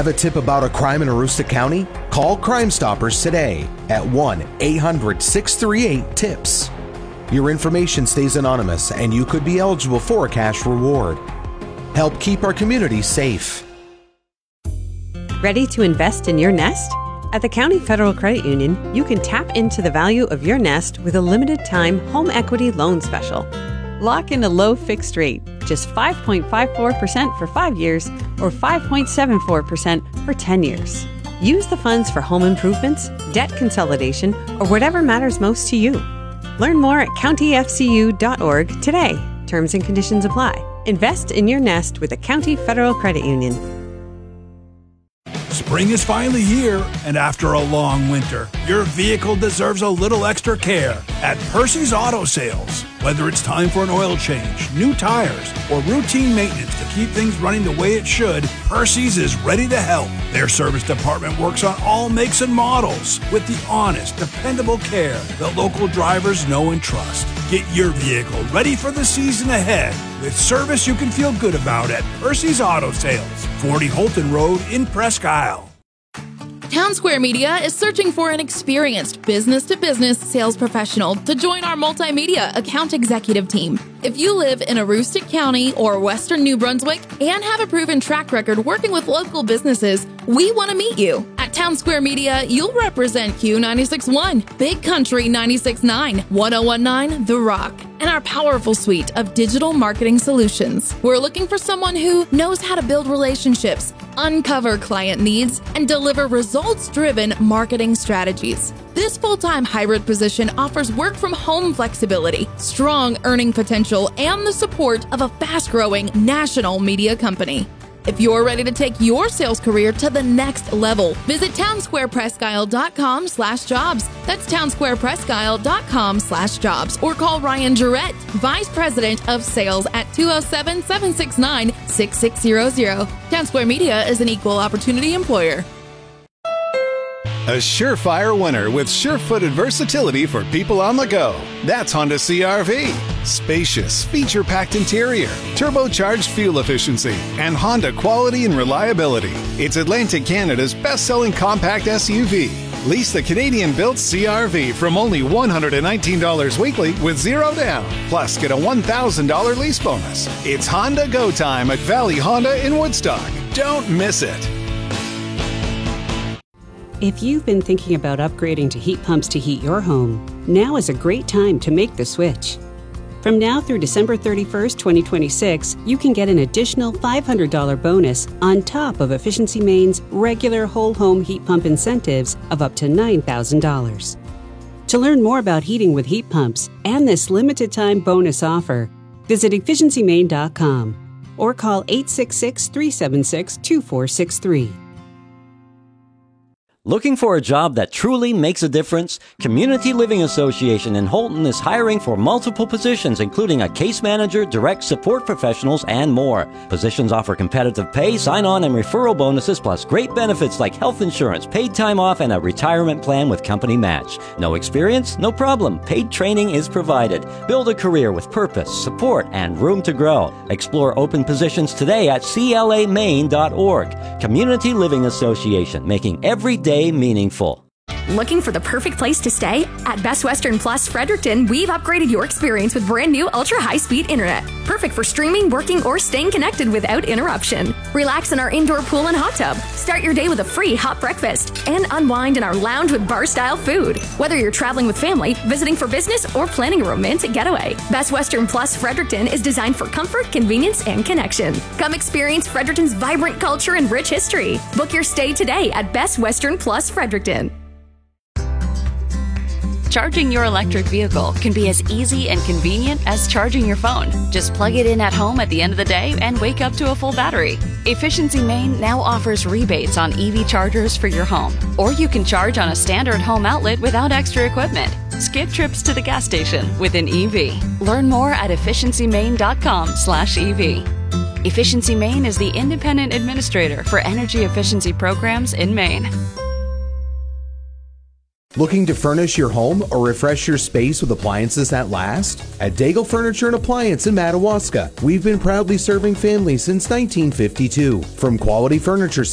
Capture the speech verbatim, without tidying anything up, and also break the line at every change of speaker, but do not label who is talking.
Have a tip about a crime in Aroostook County? Call Crime Stoppers today at one eight hundred six three eight TIPS. Your information stays anonymous and you could be eligible for a cash reward. Help keep our community safe.
Ready to invest in your nest? At the County Federal Credit Union, you can tap into the value of your nest with a limited-time home equity loan special. Lock in a low fixed rate, just five point five four percent for five years or five point seven four percent for ten years. Use the funds for home improvements, debt consolidation, or whatever matters most to you. Learn more at county f c u dot org today. Terms and conditions apply. Invest in your nest with the County Federal Credit Union.
Spring is finally here, and after a long winter, your vehicle deserves a little extra care at Percy's Auto Sales. Whether it's time for an oil change, new tires, or routine maintenance to keep things running the way it should, Percy's is ready to help. Their service department works on all makes and models with the honest, dependable care that local drivers know and trust. Get your vehicle ready for the season ahead with service you can feel good about at Percy's Auto Sales, forty Holton Road in Presque Isle.
Town Square Media is searching for an experienced business-to-business sales professional to join our multimedia account executive team. If you live in Aroostook County or Western New Brunswick and have a proven track record working with local businesses, we want to meet you. At Town Square Media, you'll represent Q ninety-six point one, Big Country ninety-six point nine, one oh one nine The Rock, and our powerful suite of digital marketing solutions. We're looking for someone who knows how to build relationships, uncover client needs, and deliver results-driven marketing strategies. This full-time hybrid position offers work-from-home flexibility, strong earning potential, and the support of a fast-growing national media company. If you're ready to take your sales career to the next level, visit townsquarepresquisle.com slash jobs. That's townsquarepresquisle.com slash jobs. Or call Ryan Jarrett, Vice President of Sales at two oh seven, seven six nine, six six zero zero. Town Square Media is an equal opportunity employer.
A surefire winner with sure-footed versatility for people on the go. That's Honda C R V. Spacious, feature-packed interior, turbocharged fuel efficiency, and Honda quality and reliability. It's Atlantic Canada's best-selling compact S U V. Lease the Canadian-built C R V from only one hundred nineteen dollars weekly with zero down. Plus, get a one thousand dollars lease bonus. It's Honda Go Time at Valley Honda in Woodstock. Don't miss it.
If you've been thinking about upgrading to heat pumps to heat your home, now is a great time to make the switch. From now through December thirty-first, twenty twenty-six, you can get an additional five hundred dollars bonus on top of Efficiency Maine's regular whole home heat pump incentives of up to nine thousand dollars. To learn more about heating with heat pumps and this limited time bonus offer, visit efficiency maine dot com or call eight six six, three seven six, two four six three.
Looking for a job that truly makes a difference? Community Living Association in Holton is hiring for multiple positions, including a case manager, direct support professionals, and more. Positions offer competitive pay, sign-on, and referral bonuses, plus great benefits like health insurance, paid time off, and a retirement plan with company match. No experience? No problem. Paid training is provided. Build a career with purpose, support, and room to grow. Explore open positions today at c l a maine dot org. Community Living Association, making every day meaningful.
Looking for the perfect place to stay? At Best Western Plus Fredericton, we've upgraded your experience with brand new ultra high-speed internet. Perfect for streaming, working, or staying connected without interruption. Relax in our indoor pool and hot tub. Start your day with a free hot breakfast. And unwind in our lounge with bar-style food. Whether you're traveling with family, visiting for business, or planning a romantic getaway, Best Western Plus Fredericton is designed for comfort, convenience, and connection. Come experience Fredericton's vibrant culture and rich history. Book your stay today at Best Western Plus Fredericton.
Charging your electric vehicle can be as easy and convenient as charging your phone. Just plug it in at home at the end of the day and wake up to a full battery. Efficiency Maine now offers rebates on E V chargers for your home. Or you can charge on a standard home outlet without extra equipment. Skip trips to the gas station with an E V. Learn more at efficiency maine dot com slash E V. Efficiency Maine is the independent administrator for energy efficiency programs in Maine.
Looking to furnish your home or refresh your space with appliances that last? At Daigle Furniture and Appliance in Madawaska, we've been proudly serving families since nineteen fifty-two. From quality furniture